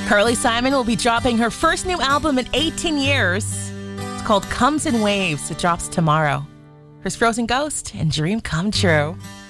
Carly Simon will be dropping her first new album in 18 years. It's called Comes in Waves. It drops tomorrow. Here's Frozen Ghost and Dream Come True.